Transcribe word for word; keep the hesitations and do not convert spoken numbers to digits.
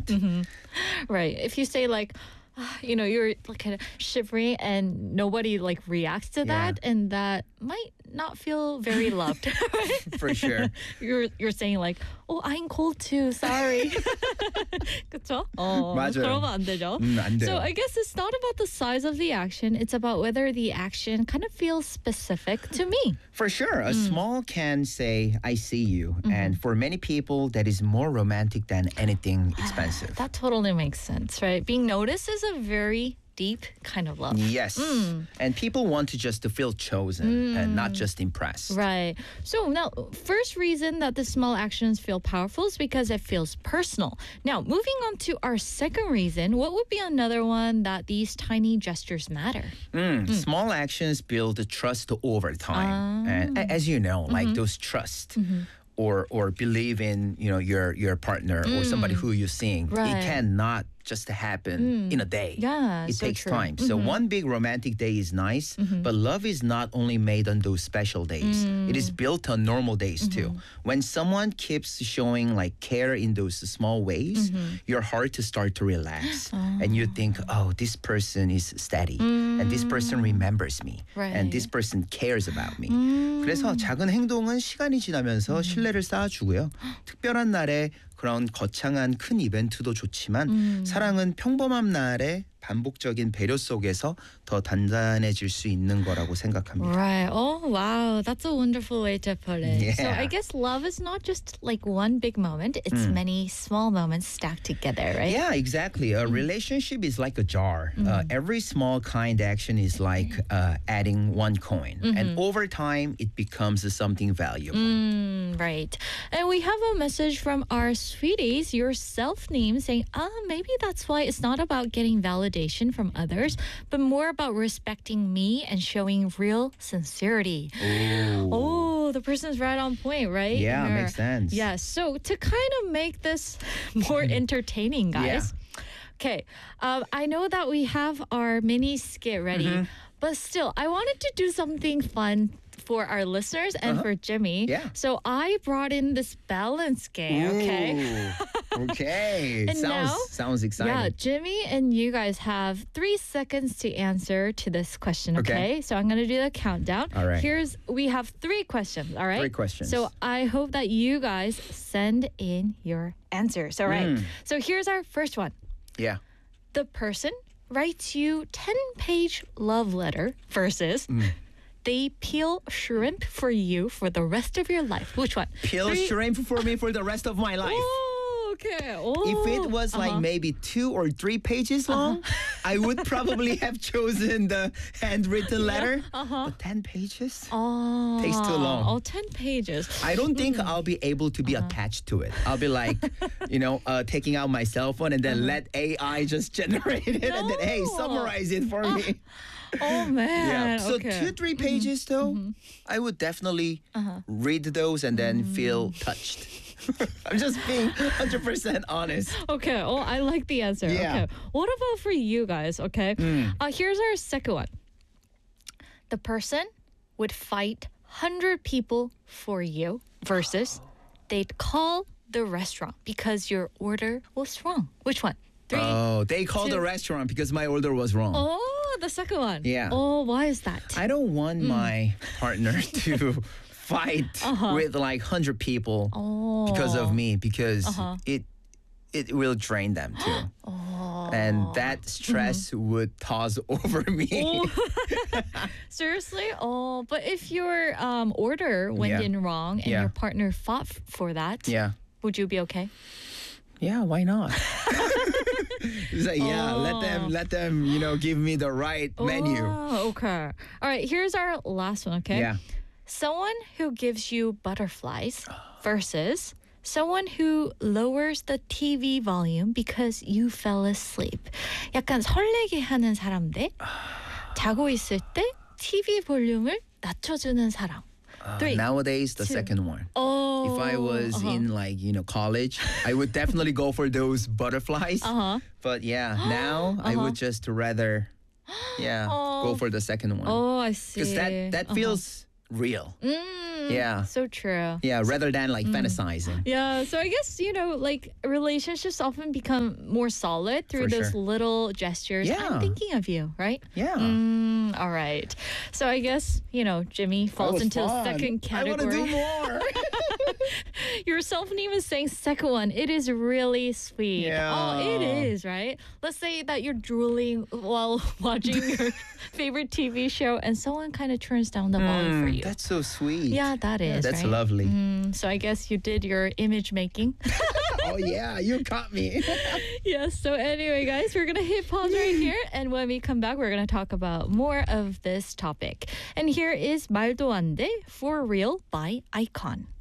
Mm-hmm. Right. If you say like, you know, you're like kind of shivering and nobody like reacts to Yeah. that, and that might not feel very loved. For sure. you're you're saying like, oh, I'm cold too. Sorry. 그렇죠? 어, 맞아요. 그러면 안 되죠. 음, 안 돼요. So I guess it's not about the size of the action. It's about whether the action kind of feels specific to me. For sure. A small can say, I see you. And for many people, that is more romantic than anything expensive. That totally makes sense, right? Being noticed is a very deep kind of love. Yes. And people want to just to feel chosen and not just impressed. Right. So now, first reason that the small actions feel powerful is because it feels personal. Now, moving on to our second reason, what would be another one that these tiny gestures matter? Mm, Small actions build trust over time. And a- as you know, like those trust. Or, or believe in you know your your partner or somebody who you're seeing. Right. It cannot just happen in a day. Yeah, it so takes true. time. So one big romantic day is nice, but love is not only made on those special days. It is built on normal days too. When someone keeps showing like care in those small ways, your heart to start to relax, and you think, oh, this person is steady, and this person remembers me, and this person cares about me. 그래서 작은 행동은 시간이 지나면서 신뢰를 쌓아주고요. 특별한 날에 그런 거창한 큰 이벤트도 좋지만 사랑은 평범한 날에 반복적인 배려 속에서 더 단단해질 수 있는 거라고 생각합니다. Right. Oh, wow. That's a wonderful way to put it. So Yeah. I guess love is not just like one big moment. It's many small moments stacked together, right? Yeah, exactly. A relationship is like a jar. Uh, every small kind action is like uh, adding one coin. And over time, it becomes something valuable. Mm, right. And we have a message from our sweeties, your self-name, saying, ah, maybe that's why it's not about getting validation from others, but more about respecting me and showing real sincerity. Ooh. Oh, the person's right on point, right? Yeah, Or- makes sense. Yeah, so to kind of make this more entertaining, guys. Okay, um, I know that we have our mini skit ready, Mm-hmm. but still, I wanted to do something fun for our listeners and for Jimmy. Yeah. So I brought in this balance game, okay? Ooh, okay. And sounds now- sounds exciting. Yeah, Jimmy and you guys have three seconds to answer to this question, okay? Okay. So I'm going to do the countdown. All right. Here's, we have three questions, all right? Three questions. So I hope that you guys send in your answers, all right? Mm. So here's our first one. Yeah. The person writes you ten-page love letter versus Mm. they peel shrimp for you for the rest of your life. Which one? Peel Three- shrimp for me for the rest of my life. Oh, okay. Oh. If it was like Uh-huh. maybe two or three pages long, I would probably have chosen the handwritten letter. Uh-huh. But ten pages? Oh, Takes too long. Oh, ten pages. I don't think I'll be able to be Uh-huh. attached to it. I'll be like, you know, uh, taking out my cell phone and then let A I just generate it and then, hey, Uh-huh. No. summarize it for me. Oh, man. Yeah. So okay. two, three pages though, I would definitely Uh-huh. read those and then Mm. feel touched. I'm just being one hundred percent honest. Okay. Oh, I like the answer. Yeah. Okay. What about for you guys? Okay. Uh, here's our second one. The person would fight one hundred people for you versus they'd call the restaurant because your order was wrong. Which one? Three. Oh, they called two. the restaurant because my order was wrong. Oh, the second one. Yeah. Oh, why is that? I don't want Mm. my partner to fight with like one hundred people oh. because of me because Uh-huh. it it will drain them too. Oh. And that stress would toss over me. Oh. Seriously? Oh, but if your um, order went Yeah. in wrong and Yeah. your partner fought f- for that, Yeah. would you be okay? Yeah, why not? It's like, yeah, let Oh. them let them, you know, give me the right menu. Oh, okay. All right, here's our last one, okay? Yeah. Someone who gives you butterflies versus someone who lowers the T V volume because you fell asleep. 약간 설레게 하는 사람 대 자고 있을 때 티비 볼륨을 낮춰주는 사람. Three. Nowadays, the two. second one. Oh. If I was uh-huh. in like, you know, college, I would definitely go for those butterflies. Uh-huh. But yeah, now I Uh-huh. would just rather, yeah, Oh. go for the second one. Oh, I see. Because that, that Uh-huh. feels real. Mm, Yeah. So true. Yeah, rather than like fantasizing. Yeah, so I guess, you know, like relationships often become more solid through For those sure. little gestures. Yeah. I'm thinking of you, right? Yeah. Mm, all right. So I guess, you know, Jimmy falls was into the fun. second I want category. to do more. Your self-name is saying second one. It is really sweet. Yeah. Oh, it is, right? Let's say that you're drooling while watching your favorite T V show and someone kind of turns down the volume for you. That's so sweet. Yeah, that is, That's right? lovely. Mm, so I guess you did your image making. Oh yeah, you caught me. Yes. So anyway, guys, we're going to hit pause right here. And when we come back, we're going to talk about more of this topic. And here is 말도 안 돼, For Real by Icon.